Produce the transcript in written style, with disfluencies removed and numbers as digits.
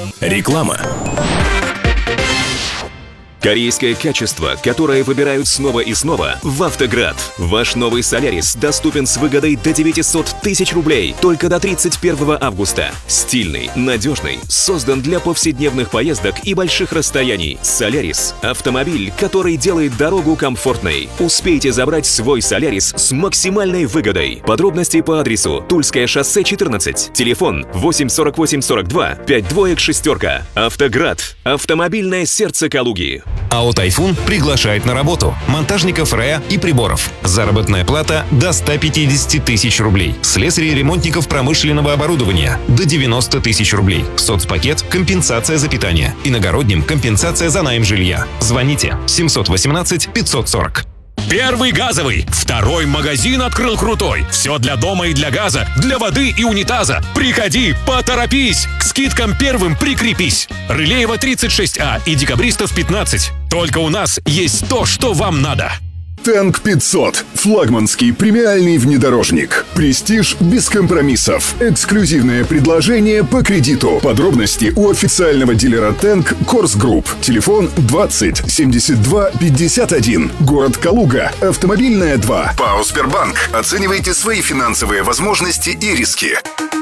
Реклама. Корейское качество, которое выбирают снова и снова, в «Автоград». Ваш новый «Солярис» доступен с выгодой до 900 тысяч рублей только до 31 августа. Стильный, надежный, создан для повседневных поездок и больших расстояний. «Солярис» — автомобиль, который делает дорогу комфортной. Успейте забрать свой «Солярис» с максимальной выгодой. Подробности по адресу Тульское шоссе 14. Телефон 84842 52 6. «Автоград» — автомобильное сердце Калуги. АО «Тайфун» приглашает на работу монтажников РЭА и приборов. Заработная плата до 150 тысяч рублей. Слесарей и ремонтников промышленного оборудования до 90 тысяч рублей. Соцпакет – компенсация за питание. Иногородним – компенсация за найм жилья. Звоните 718 540. Первый газовый. Второй магазин открыл крутой. Все для дома и для газа, для воды и унитаза. Приходи, поторопись. К скидкам первым прикрепись. Рылеева 36А и Декабристов 15. Только у нас есть то, что вам надо. Тэнк 500. Флагманский премиальный внедорожник. Престиж без компромиссов. Эксклюзивное предложение по кредиту. Подробности у официального дилера Тэнк Корс Групп. Телефон 20 72 51. Город Калуга. Автомобильная 2. ПАО «Сбербанк». Оценивайте свои финансовые возможности и риски.